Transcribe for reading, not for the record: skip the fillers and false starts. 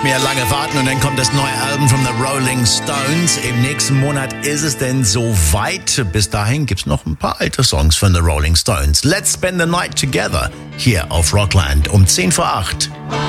mehr lange warten und dann kommt das neue Album von The Rolling Stones. Im nächsten Monat ist es denn soweit. Bis dahin gibt's noch ein paar alte Songs von The Rolling Stones. Let's spend the night together hier auf Rockland um 7:50.